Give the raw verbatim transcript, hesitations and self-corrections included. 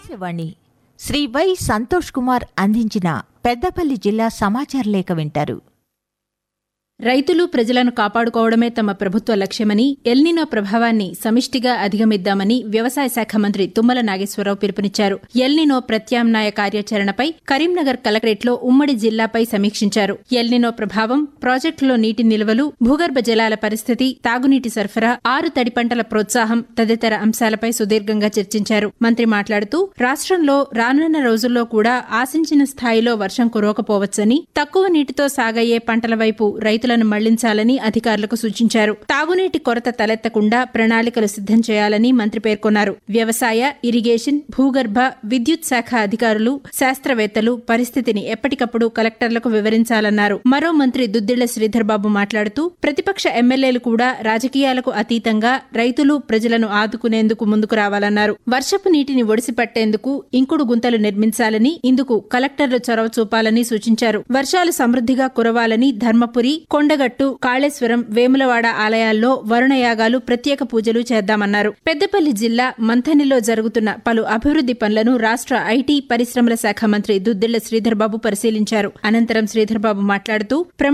Akashvani Shri why Santosh Kumar అందించిన పెద్దపల్లి జిల్లా సమాచార లేఖ వింటారు. రైతులు ప్రజలను కాపాడుకోవడమే తమ ప్రభుత్వ లక్ష్యమని, ఎల్నినో ప్రభావాన్ని సమిష్టిగా అధిగమిద్దామని వ్యవసాయ శాఖ మంత్రి తుమ్మల నాగేశ్వరరావు పిలుపునిచ్చారు. ఎల్నినో ప్రత్యామ్నాయ కార్యాచరణపై కరీంనగర్ కలెక్టరేట్లో ఉమ్మడి జిల్లాపై సమీక్షించారు. ఎల్నినో ప్రభావం, ప్రాజెక్టులో నీటి నిల్వలు, భూగర్భ జలాల పరిస్థితి, తాగునీటి సరఫరా, ఆరు తడి పంటల ప్రోత్సాహం తదితర అంశాలపై సుదీర్ఘంగా చర్చించారు. మంత్రి మాట్లాడుతూ రాష్ట్రంలో రానున్న రోజుల్లో కూడా ఆశించిన స్థాయిలో వర్షం కురవకపోవచ్చని, తక్కువ నీటితో సాగయ్యే పంటల వైపు రైతులు మళ్లించాలని అధికారులకు సూచించారు. తాగునీటి కొరత తలెత్తకుండా ప్రణాళికలు సిద్దం చేయాలని మంత్రి పేర్కొన్నారు. వ్యవసాయ, ఇరిగేషన్, భూగర్భ, విద్యుత్ శాఖ అధికారులు, శాస్త్రవేత్తలు పరిస్థితిని ఎప్పటికప్పుడు కలెక్టర్లకు వివరించాలన్నారు. మరో మంత్రి దుద్దిళ్ల శ్రీధర్బాబు మాట్లాడుతూ ప్రతిపక్ష ఎమ్మెల్యేలు కూడా రాజకీయాలకు అతీతంగా రైతులు, ప్రజలను ఆదుకునేందుకు ముందుకు రావాలన్నారు. వర్షపు నీటిని ఒడిసిపట్టేందుకు ఇంకుడు గుంతలు నిర్మించాలని, ఇందుకు కలెక్టర్లు చొరవ చూపాలని సూచించారు. వర్షాలు సమృద్దిగా కురవాలని ధర్మపురి, కొండగట్టు, కాళేశ్వరం, వేములవాడ ఆలయాల్లో వరుణయాగాలు, ప్రత్యేక పూజలు చేద్దామన్నారు. పెద్దపల్లి జిల్లా మంథనిలో జరుగుతున్న పలు అభివృద్ది పనులను రాష్ట్ర ఐటీ, పరిశ్రమల శాఖ మంత్రి దుద్దిళ్ల శ్రీధర్బాబు పరిశీలించారు. అనంతరం శ్రీధర్బాబు మాట్లాడుతూ